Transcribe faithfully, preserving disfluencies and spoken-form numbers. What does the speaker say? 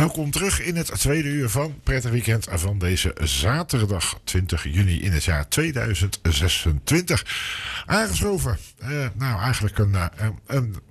Welkom terug in het tweede uur van Prettig Weekend van deze zaterdag twintig juni in het jaar tweeduizend zesentwintig. Aangeschoven, uh, nou eigenlijk een, een, een